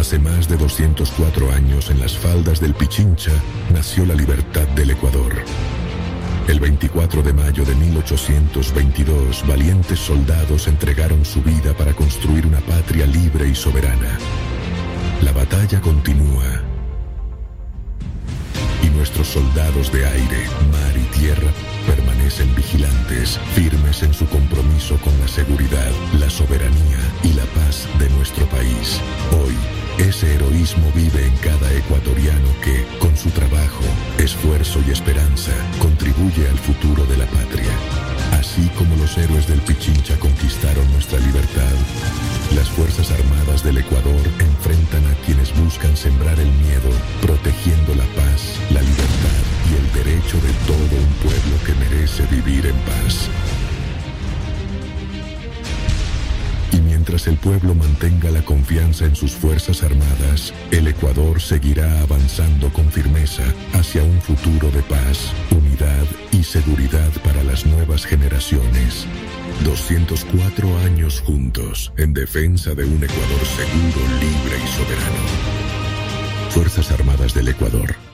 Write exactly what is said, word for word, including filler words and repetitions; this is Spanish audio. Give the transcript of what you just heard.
Hace más de doscientos cuatro años, en las faldas del Pichincha, nació la libertad del Ecuador. El veinticuatro de mayo de mil ochocientos veintidós, valientes soldados entregaron su vida para construir una patria libre y soberana. La batalla continúa. Y nuestros soldados de aire, mar y tierra permanecen vigilantes, firmes en su compromiso con la seguridad, la soberanía y la paz de nuestro país. Hoy, ese heroísmo vive en cada ecuatoriano que, con su trabajo, esfuerzo y esperanza, contribuye al futuro de la patria. Así como los héroes del Pichincha conquistaron nuestra libertad, las Fuerzas Armadas del Ecuador enfrentan a quienes buscan sembrar el miedo, protegiendo la paz, la libertad y el derecho de todo un pueblo que merece vivir en paz. Y mientras el pueblo mantenga la confianza en sus Fuerzas Armadas, el Ecuador seguirá avanzando con firmeza hacia un futuro de paz, unidad y seguridad para las nuevas generaciones. doscientos cuatro años juntos en defensa de un Ecuador seguro, libre y soberano. Fuerzas Armadas del Ecuador.